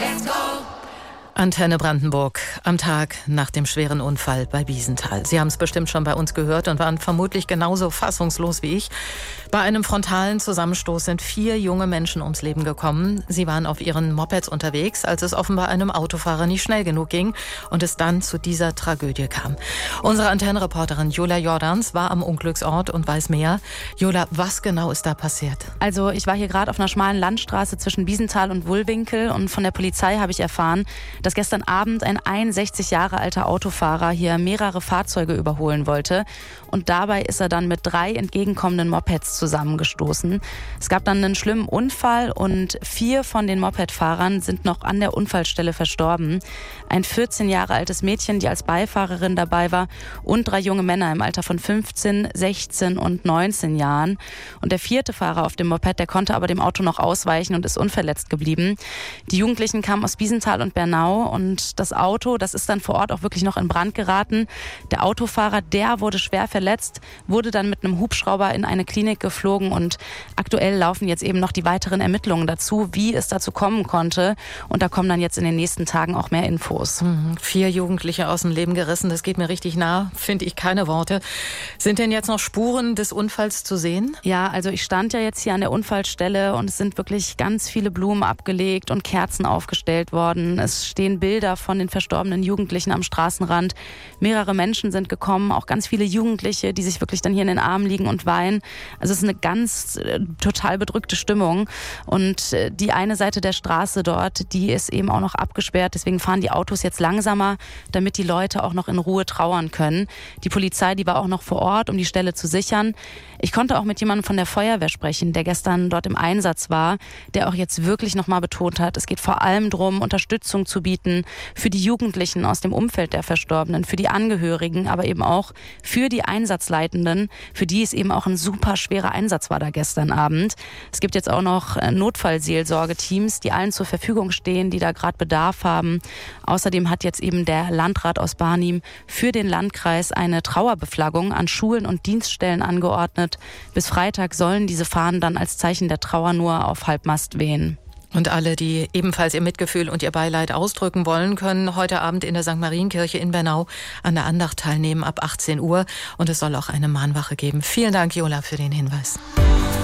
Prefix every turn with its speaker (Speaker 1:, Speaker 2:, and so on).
Speaker 1: Antenne Brandenburg am Tag nach dem schweren Unfall bei Biesenthal. Sie haben es bestimmt schon bei uns gehört und waren vermutlich genauso fassungslos wie ich. Bei einem frontalen Zusammenstoß sind 4 junge Menschen ums Leben gekommen. Sie waren auf ihren Mopeds unterwegs, als es offenbar einem Autofahrer nicht schnell genug ging und es dann zu dieser Tragödie kam. Unsere Antennenreporterin Jola Jordans war am Unglücksort und weiß mehr. Jola, was genau ist da passiert?
Speaker 2: Also ich war hier gerade auf einer schmalen Landstraße zwischen Biesenthal und Wullwinkel und von der Polizei habe ich erfahren, dass gestern Abend ein 61 Jahre alter Autofahrer hier mehrere Fahrzeuge überholen wollte und dabei ist er dann mit 3 entgegenkommenden Mopeds zusammengestoßen. Es gab dann einen schlimmen Unfall und 4 von den Mopedfahrern sind noch an der Unfallstelle verstorben. Ein 14 Jahre altes Mädchen, die als Beifahrerin dabei war und 3 junge Männer im Alter von 15, 16 und 19 Jahren. Und der 4. Fahrer auf dem Moped, der konnte aber dem Auto noch ausweichen und ist unverletzt geblieben. Die Jugendlichen kamen aus Biesenthal und Bernau und das Auto, das ist dann vor Ort auch wirklich noch in Brand geraten. Der Autofahrer, der wurde schwer verletzt, wurde dann mit einem Hubschrauber in eine Klinik geflogen und aktuell laufen jetzt eben noch die weiteren Ermittlungen dazu, wie es dazu kommen konnte. Und da kommen dann jetzt in den nächsten Tagen auch mehr Infos.
Speaker 1: 4 Jugendliche aus dem Leben gerissen, das geht mir richtig nah, finde ich keine Worte. Sind denn jetzt noch Spuren des Unfalls zu sehen?
Speaker 2: Ja, also ich stand ja jetzt hier an der Unfallstelle und es sind wirklich ganz viele Blumen abgelegt und Kerzen aufgestellt worden. Es stehen Bilder von den verstorbenen Jugendlichen am Straßenrand. Mehrere Menschen sind gekommen, auch ganz viele Jugendliche, die sich wirklich dann hier in den Armen liegen und weinen. Also es ist eine ganz total bedrückte Stimmung. Und die eine Seite der Straße dort, die ist eben auch noch abgesperrt. Deswegen fahren die Autos jetzt langsamer, damit die Leute auch noch in Ruhe trauern können. Die Polizei, die war auch noch vor Ort, um die Stelle zu sichern. Ich konnte auch mit jemandem von der Feuerwehr sprechen, der gestern dort im Einsatz war, der auch jetzt wirklich nochmal betont hat, es geht vor allem darum, Unterstützung zu bieten für die Jugendlichen aus dem Umfeld der Verstorbenen, für die Angehörigen, aber eben auch für die Einsatzleitenden, für die es eben auch ein super schwerer Einsatz war da gestern Abend. Es gibt jetzt auch noch Notfallseelsorgeteams, die allen zur Verfügung stehen, die da gerade Bedarf haben. Außerdem hat jetzt eben der Landrat aus Barnim für den Landkreis eine Trauerbeflaggung an Schulen und Dienststellen angeordnet. Bis Freitag sollen diese Fahnen dann als Zeichen der Trauer nur auf Halbmast wehen.
Speaker 1: Und alle, die ebenfalls ihr Mitgefühl und ihr Beileid ausdrücken wollen, können heute Abend in der St. Marienkirche in Bernau an der Andacht teilnehmen ab 18 Uhr. Und es soll auch eine Mahnwache geben. Vielen Dank, Jola, für den Hinweis.